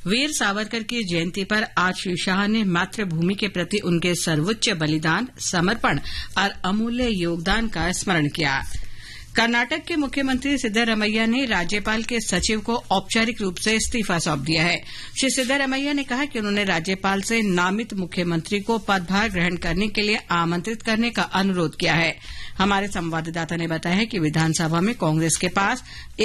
वीर सावरकर की जयंती पर आज श्री शाह ने मातृभूमि के प्रति उनके सर्वोच्च बलिदान, समर्पण और अमूल्य योगदान का स्मरण किया। कर्नाटक के मुख्यमंत्री सिद्धरमैया ने राज्यपाल के सचिव को औपचारिक रूप से इस्तीफा सौंप दिया है। श्री सिद्धरमैया ने कहा कि उन्होंने राज्यपाल से नामित मुख्यमंत्री को पदभार ग्रहण करने के लिए आमंत्रित करने का अनुरोध किया है। हमारे संवाददाता ने बताया है कि विधानसभा में कांग्रेस के पास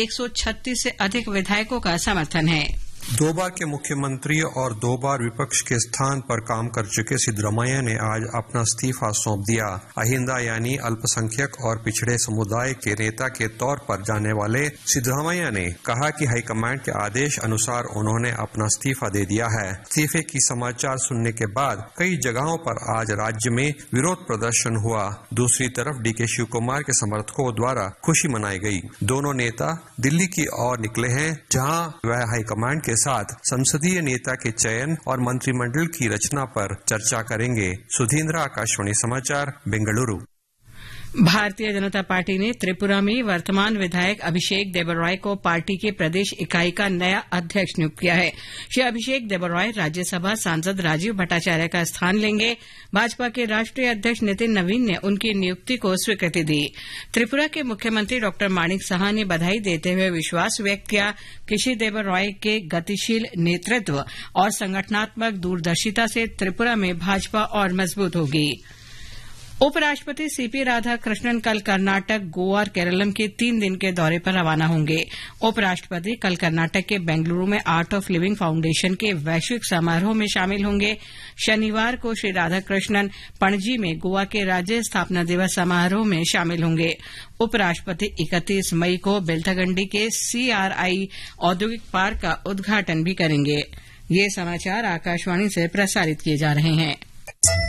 136 से अधिक विधायकों का समर्थन है। 2 बार के मुख्यमंत्री और 2 बार विपक्ष के स्थान पर काम कर चुके सिद्धरमैया ने आज अपना इस्तीफा सौंप दिया। अहिंदा यानी अल्पसंख्यक और पिछड़े समुदाय के नेता के तौर पर जाने वाले सिद्धरमैया ने कहा कि हाईकमांड के आदेश अनुसार उन्होंने अपना इस्तीफा दे दिया है। इस्तीफे की समाचार सुनने के बाद कई जगहों पर आज राज्य में विरोध प्रदर्शन हुआ। दूसरी तरफ डीके शिव कुमार के समर्थकों द्वारा खुशी मनाई गई। दोनों नेता दिल्ली की ओर निकले हैं, जहां वह हाईकमांड के साथ संसदीय नेता के चयन और मंत्रिमंडल की रचना पर चर्चा करेंगे। सुधींद्र, आकाशवाणी समाचार, बेंगलुरु। भारतीय जनता पार्टी ने त्रिपुरा में वर्तमान विधायक अभिषेक देबरॉय को पार्टी की प्रदेश इकाई का नया अध्यक्ष नियुक्त किया है। श्री अभिषेक देबरॉय राज्यसभा सांसद राजीव भट्टाचार्य का स्थान लेंगे। भाजपा के राष्ट्रीय अध्यक्ष नितिन नवीन ने उनकी नियुक्ति को स्वीकृति दी। त्रिपुरा के मुख्यमंत्री डॉ माणिक साहा ने बधाई देते हुए विश्वास व्यक्त किया कि श्री देबरॉय के गतिशील नेतृत्व और संगठनात्मक दूरदर्शिता से त्रिपुरा में भाजपा और मजबूत होगी। उपराष्ट्रपति सीपी राधाकृष्णन कल कर्नाटक, गोवा और केरलम के 3 दिन के दौरे पर रवाना होंगे। उपराष्ट्रपति कल कर्नाटक के बेंगलुरु में आर्ट ऑफ लिविंग फाउंडेशन के वैश्विक समारोह में शामिल होंगे। शनिवार को श्री राधाकृष्णन पणजी में गोवा के राज्य स्थापना दिवस समारोह में शामिल होंगे। उपराष्ट्रपति 31 मई को बेलथगंडी के CRI औद्योगिक पार्क का उद्घाटन भी करेंगे। ये समाचार आकाशवाणी से प्रसारित किए जा रहे हैं।